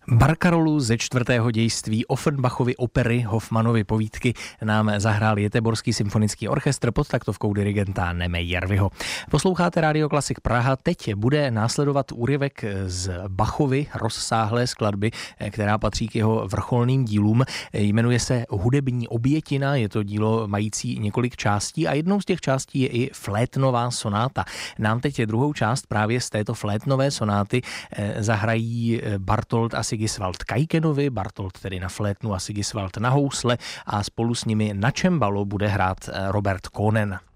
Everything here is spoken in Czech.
Barkarolu ze 4. dějství Offenbachovy opery Hoffmannovy povídky nám zahrál Göteborský symfonický orchestr pod taktovkou dirigenta Neme Järviho. Posloucháte Radio Klasik Praha. Teď bude následovat úryvek z Bachovy rozsáhlé skladby, která patří k jeho vrcholným dílům. Jmenuje se Hudební obětina, je to dílo mající několik částí a jednou z těch částí je i flétnová sonáta. Nám teď druhou část právě z této flétnové sonáty zahrají Bartold a Sigisvald Kaikenovi, Bartold tedy na flétnu a Sigisvald na housle a spolu s nimi na čembalo bude hrát Robert Konen.